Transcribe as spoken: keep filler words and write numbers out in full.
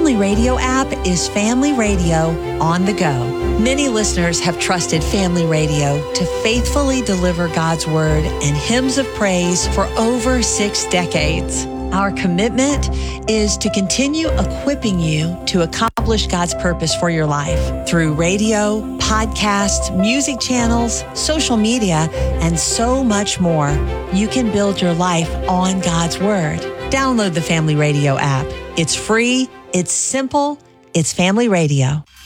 Family Radio app is Family Radio on the go. Many listeners have trusted Family Radio to faithfully deliver God's Word and hymns of praise for over six decades. Our commitment is to continue equipping you to accomplish God's purpose for your life through radio, podcasts, music channels, social media, and so much more. You can build your life on God's Word. Download the Family Radio app. It's free, it's simple, it's Family Radio.